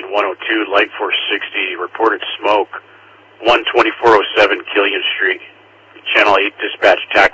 Union 102, Light Force 60, reported smoke, 12407 Killian Street. Channel 8 dispatch, TAC